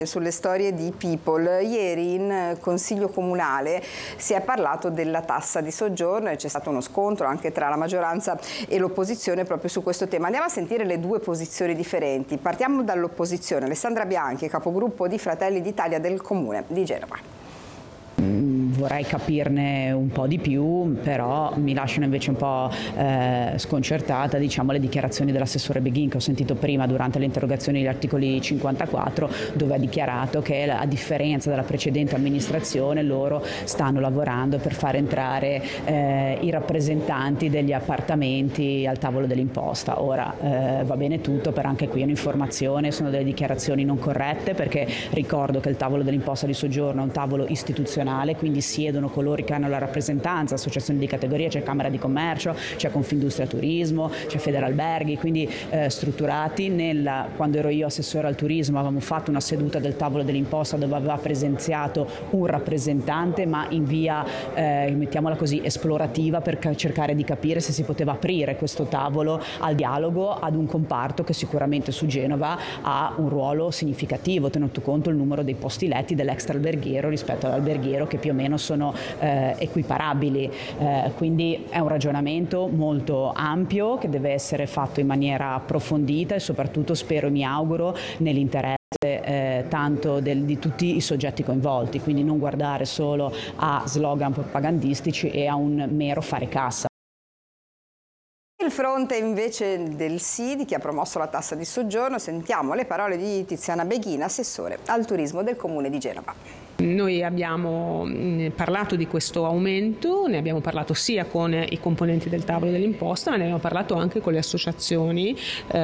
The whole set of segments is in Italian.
Sulle storie di People. Ieri in Consiglio Comunale si è parlato della tassa di soggiorno e c'è stato uno scontro anche tra la maggioranza e l'opposizione proprio su questo tema. Andiamo a sentire le due posizioni differenti. Partiamo dall'opposizione. Alessandra Bianchi, capogruppo di Fratelli d'Italia del Comune di Genova. Vorrei capirne un po' di più, però mi lasciano invece un po' sconcertata, diciamo, le dichiarazioni dell'assessore Beghin che ho sentito prima durante le interrogazioni degli articoli 54, dove ha dichiarato che a differenza della precedente amministrazione loro stanno lavorando per far entrare i rappresentanti degli appartamenti al tavolo dell'imposta. Ora va bene tutto, però anche qui è un'informazione, sono delle dichiarazioni non corrette, perché ricordo che il tavolo dell'imposta di soggiorno è un tavolo istituzionale, quindi siedono coloro che hanno la rappresentanza, associazioni di categoria, c'è Camera di Commercio, c'è Confindustria Turismo, c'è Federalberghi, quindi strutturati. Quando ero io assessore al turismo avevamo fatto una seduta del tavolo dell'imposta dove aveva presenziato un rappresentante, ma in via, mettiamola così, esplorativa, per cercare di capire se si poteva aprire questo tavolo al dialogo ad un comparto che sicuramente su Genova ha un ruolo significativo, tenuto conto il numero dei posti letti dell'extra alberghiero rispetto all'alberghiero, che più o meno sono equiparabili, quindi è un ragionamento molto ampio che deve essere fatto in maniera approfondita e soprattutto spero e mi auguro nell'interesse tanto di tutti i soggetti coinvolti, quindi non guardare solo a slogan propagandistici e a un mero fare cassa. Il fronte invece del sì, di chi ha promosso la tassa di soggiorno, sentiamo le parole di Tiziana Beghin, assessore al turismo del Comune di Genova. Noi abbiamo parlato di questo aumento, ne abbiamo parlato sia con i componenti del tavolo dell'imposta, ma ne abbiamo parlato anche con le associazioni,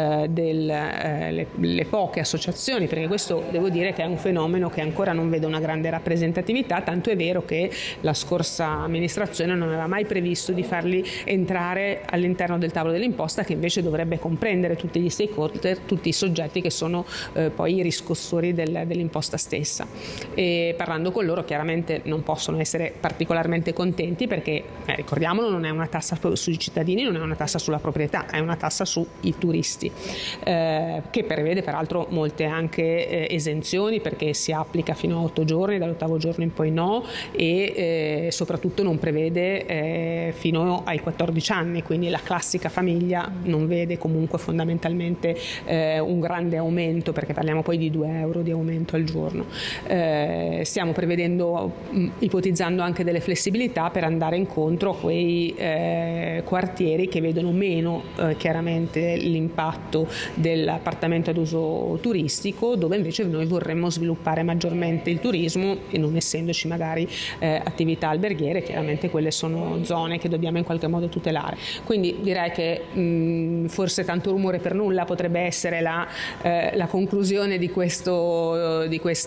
le poche associazioni, perché questo devo dire che è un fenomeno che ancora non vede una grande rappresentatività, tanto è vero che la scorsa amministrazione non aveva mai previsto di farli entrare all'interno del tavolo dell'imposta, che invece dovrebbe comprendere tutti gli stakeholder, tutti i soggetti che sono poi i riscossori dell'imposta stessa. E parlando con loro chiaramente non possono essere particolarmente contenti perché, ricordiamolo, non è una tassa sui cittadini, non è una tassa sulla proprietà, è una tassa sui turisti, che prevede peraltro molte anche esenzioni, perché si applica fino a 8 giorni, dall'8° giorno in poi no, e soprattutto non prevede fino ai 14 anni, quindi la classica famiglia non vede comunque fondamentalmente un grande aumento, perché parliamo poi di 2 euro di aumento al giorno. Stiamo prevedendo, ipotizzando anche delle flessibilità per andare incontro a quei quartieri che vedono meno chiaramente l'impatto dell'appartamento ad uso turistico, dove invece noi vorremmo sviluppare maggiormente il turismo e non essendoci magari attività alberghiere, chiaramente quelle sono zone che dobbiamo in qualche modo tutelare. Quindi direi che forse tanto rumore per nulla potrebbe essere la conclusione di questo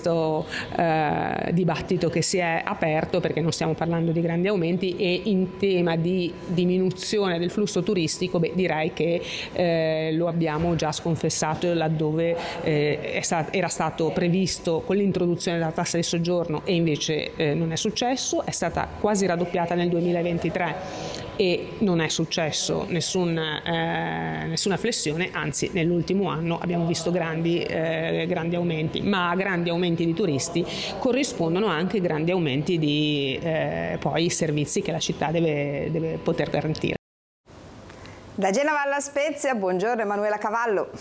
dibattito che si è aperto, perché non stiamo parlando di grandi aumenti, e in tema di diminuzione del flusso turistico direi che lo abbiamo già sconfessato laddove era stato previsto con l'introduzione della tassa di soggiorno e invece non è successo, è stata quasi raddoppiata nel 2023 e non è successo nessuna flessione, anzi nell'ultimo anno abbiamo visto grandi aumenti, ma a grandi aumenti di turisti corrispondono anche grandi aumenti di poi servizi che la città deve poter garantire. Da Genova alla Spezia, buongiorno Emanuela Cavallo.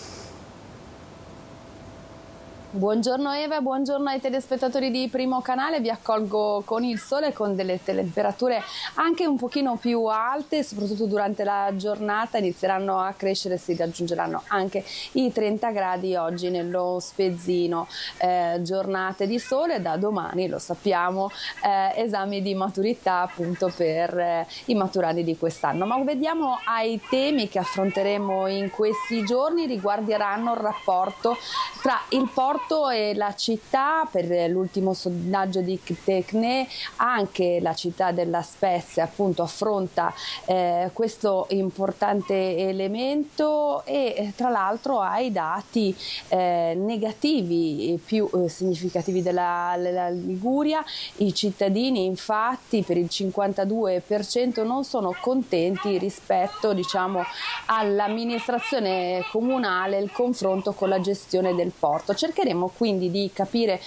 Buongiorno Eva, buongiorno ai telespettatori di Primo Canale, vi accolgo con il sole, con delle temperature anche un pochino più alte, soprattutto durante la giornata inizieranno a crescere, si raggiungeranno anche i 30 gradi oggi nello Spezzino, giornate di sole, da domani lo sappiamo, esami di maturità appunto per i maturandi di quest'anno. Ma vediamo ai temi che affronteremo in questi giorni, riguarderanno il rapporto tra il porto e la città. Per l'ultimo sondaggio di Tecne anche la città della Spezia appunto affronta questo importante elemento e tra l'altro ha i dati negativi più significativi della Liguria. I cittadini infatti per il 52% non sono contenti rispetto, diciamo, all'amministrazione comunale, il confronto con la gestione del porto. Cercheremo quindi di capire